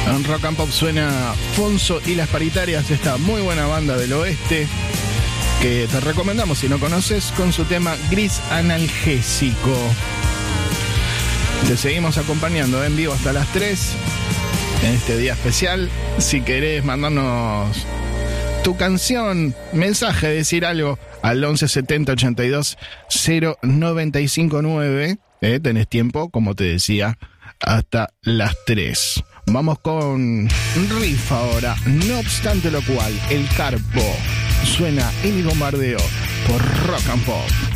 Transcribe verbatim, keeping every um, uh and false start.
En Rock and Pop suena Fonso y las Paritarias, esta muy buena banda del oeste que te recomendamos si no conoces, con su tema Gris Analgésico. Te seguimos acompañando en vivo hasta las tres en este día especial. Si querés mandarnos tu canción, mensaje, decir algo al once setenta ochenta y dos cero noventa y cinco nueve, eh, tenés tiempo, como te decía, hasta las tres. Vamos con riff ahora. No obstante lo cual, El Carpo suena El Bombardeo por Rock and Pop.